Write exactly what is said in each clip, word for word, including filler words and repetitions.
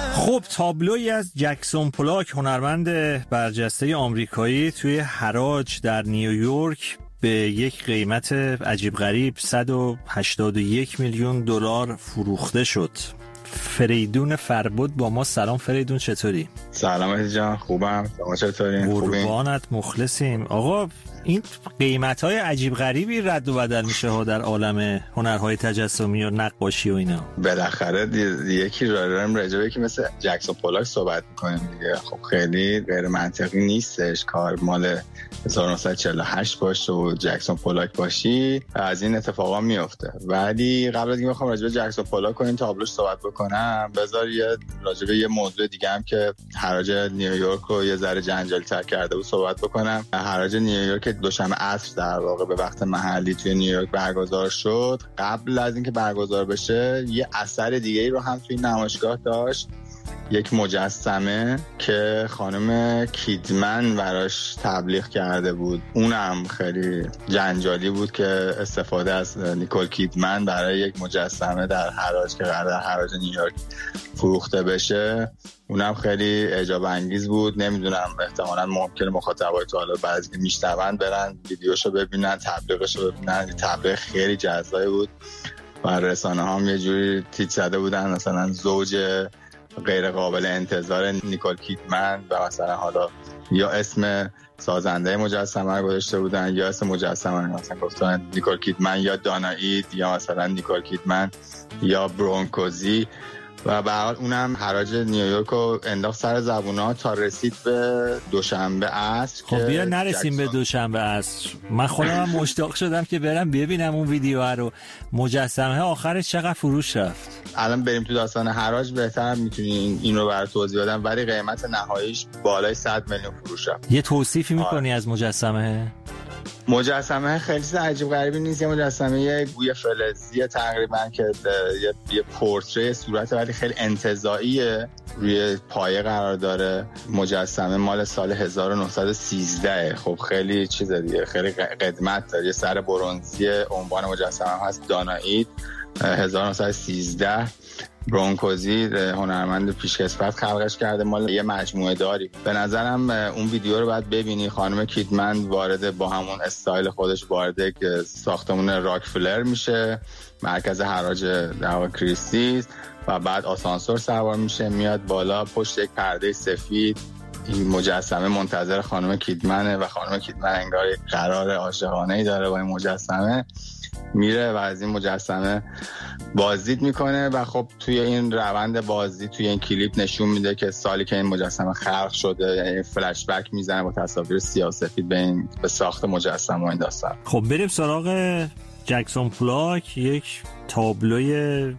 خب تابلویی از جکسون پولاک، هنرمند برجسته آمریکایی، توی حراج در نیویورک به یک قیمت عجیب غریب صد و هشتاد و یک میلیون دلار فروخته شد. فریدون فربود با ما. سلام فریدون، چطوری؟ سلام جان، خوبم. شما چطورین؟ قربانت، مخلصیم. آقا این قیمت‌های عجیب غریبی رد و بدل میشه ها در عالم هنرهای تجسمی و نقاشی و اینا. بالاخره یکی رارم راجبه که مثل جکسون پولاک صحبت می‌کنیم دیگه. خب خیلی غیر منطقی نیستش کار مال هزار و نهصد و چهل و هشت باشه و جکسون پولاک باشی، از این اتفاقا میفته. ولی قبل از اینکه بخوام راجبه جکسون پولاک و این تابلوش صحبت بکنم، بذار یه راجبه یه موضوع دیگه هم که حراج نیویورک رو یه ذره جنجالی‌تر کرده بود صحبت بکنم. حراج نیویورک دوشنبه عصر در واقع به وقت محلی توی نیویورک برگزار شد. قبل از اینکه برگزار بشه یه اثر دیگه‌ای رو هم توی نمایشگاه داشت، یک مجسمه که خانم کیدمن براش تبلیغ کرده بود. اونم خیلی جنجالی بود که استفاده از نیکول کیدمن برای یک مجسمه در حراج که قرار در حراج نیویورک فروخته بشه، اونم خیلی اعجاب انگیز بود. نمیدونم، احتمالاً ممکنه مخاطبای تو حالا بعضی که میشنون برن ویدیوشو ببینن، تبلیغشو ببینن. تبلیغ خیلی جذابی بود و رسانه ها هم یه جوری تیتر زده بودن مثلا زوج غیر قابل انتظار نیکول کیدمن و مثلا حالا یا اسم سازنده مجسمه رو گذاشته بودن یا اسم مجسمه رو مثلا گفتن نیکول کیدمن یا دانائید یا مثلا نیکول کیدمن یا برونکوزی. و به هر حال اونم حراج نیویورک رو انداخت سر زبونا تا رسید به دوشنبه عصر. خب بیا نرسیم به دوشنبه عصر. من خودم مشتاق شدم که برم ببینم اون ویدیو رو. مجسمه آخرش چقدر فروش رفت؟ الان بریم تو داستان حراج، بهتر میتونی این رو برای توضیح بدم، ولی قیمت نهاییش بالای صد میلیون فروش رفت. یه توصیفی میکنی از مجسمه؟ مجسمه خیلی عجیب غریبی نیست. یه مجسمه یه گوی فلزی تقریبا که یه, یه پورتری صورت ولی خیلی انتزاعیه، روی پایه قرار داره. مجسمه مال سال هزار و نهصد و سیزده. خب خیلی چیز دیگه، خیلی قدمت داره. یه سر برنزی عنوان مجسمه هست دانائید هزار و نهصد و سیزده. برونکوزی هنرمند پیشکسوت خلقش کرده، مال یه مجموعه داری. به نظرم اون ویدیو رو باید ببینی. خانم کیدمن وارد با همون استایل خودش وارد ساختمون راکفلر میشه، مرکز حراج در واقع کریستیز، و بعد آسانسور سوار میشه میاد بالا. پشت یک پرده سفید این مجسمه منتظر خانم کیدمنه و خانم کیدمن انگار یک قرار عاشقانه‌ای داره با این مجسمه. میره و از این مجسمه بازدید میکنه و خب توی این روند بازدید توی این کلیپ نشون میده که سالی که این مجسمه خلق شده، یعنی فلش بک میزنه با تصاویر سیاه‌سفید به این به ساخت مجسمه و این داستان. خب بریم سراغ جکسون پولاک. یک تابلوی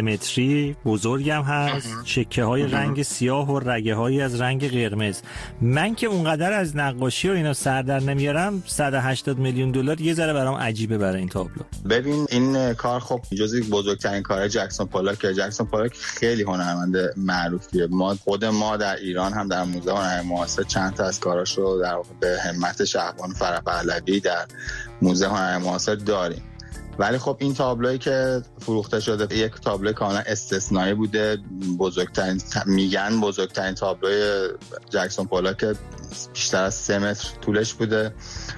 سمتری بزرگم هست، چکه های رنگ سیاه و رگه هایی از رنگ قرمز. من که اونقدر از نقاشی و اینا سر در نمیارم، صد و هشتاد میلیون دلار یه ذره برام عجیبه برای این تابلو. ببین این کار خب جزو بزرگترین کار جکسون پولاک. جکسون پولاک خیلی هنرمند معروفیه. ما خود ما در ایران هم در موزه هنر معاصر چند تا از کاراشو در به همت شهبان فرح پهلوی در موزه هنر معاصر داریم. ولی خب این تابلویی که فروخته شده یک تابلو کاملا استثنایی بوده. بزرگترین میگن بزرگترین تابلوی جکسون پولاک، بیشتر از سه متر طولش بوده.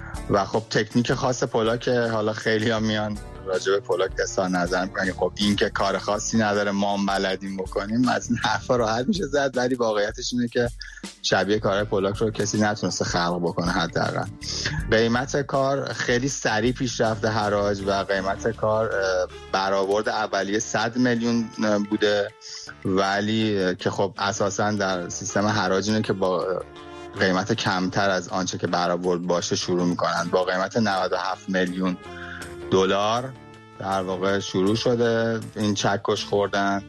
و خب تکنیک خاص پولاک، حالا خیلی ها میان راجع به پولاک اظهار نظر میکنن خب این که کار خاصی نداره ما هم بلدیم بکنیم، از این حرفا راحت میشه زد. ولی واقعیتش اینه که شبیه کار پولاک رو کسی نتونسته خلق بکنه حداقل. قیمت کار خیلی سریع پیش رفته حراج و قیمت کار برآورد اولیه صد میلیون بوده، ولی که خب اساسا در سیستم حراج اینه که با قیمت کمتر از آنچه که برآورد باشه شروع میکنن. با قیمت نود و هفت میلیون دلار در واقع شروع شده این چکش خوردن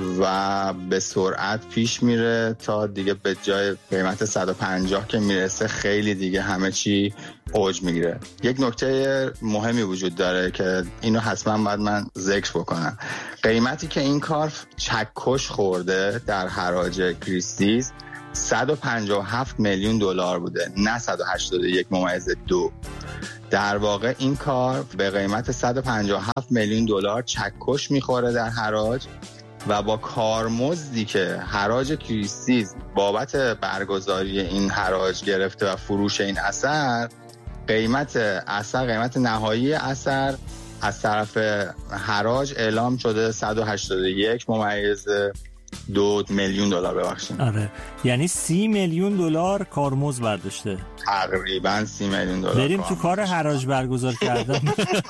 و به سرعت پیش میره تا دیگه به جای قیمت صد و پنجاه که میرسه خیلی دیگه همه چی اوج میگیره. یک نکته مهمی وجود داره که اینو حتما باید من ذکر بکنم. قیمتی که این کار چکش خورده در حراج کریستیز صد و پنجاه و هفت میلیون دلار بوده، نه صد و هشتاد و یک ممیز دو. در واقع این کار به قیمت صد و پنجاه و هفت میلیون دلار چکش میخوره در حراج و با کارمزدی که حراج کریستیز بابت برگزاری این حراج گرفته و فروش این اثر، قیمت اثر قیمت نهایی اثر از طرف حراج اعلام شده صد و هشتاد و یک ممیز دو میلیون دلار. ببخشید آره، یعنی سی میلیون دلار کارمزد برداشته، تقریبا سی میلیون دلار. بریم تو کار حراج برگزار کردن.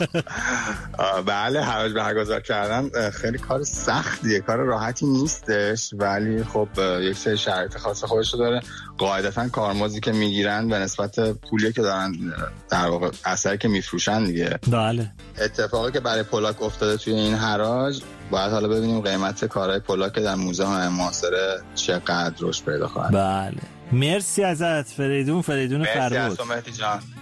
بله، حراج برگزار کردن خیلی کار سختیه، کار راحتی نیستش، ولی خب یک سری شرایط خاص خودش داره. قاعدتا کارمزدی که میگیرن به نسبت پولی که دارن در واقع اثری که میفروشن دیگه. بله. اتفاقی که برای پولاک افتاده توی این حراج، باید حالا ببینیم قیمت کارهای پولاک در موزه هنر معاصر چقدر رشد پیدا خواهد. بله، مرسی ازت فریدون. فریدون فرود. مرسی از تو مهدی جان.